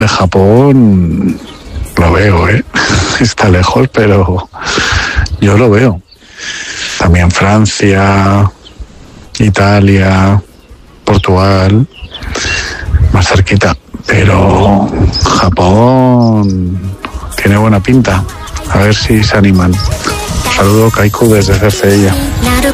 De Japón lo veo, está lejos, pero yo lo veo. También Francia, Italia, Portugal, más cerquita. Pero Japón tiene buena pinta. A ver si se animan. Saludo, Kaiku, desde Cercedilla.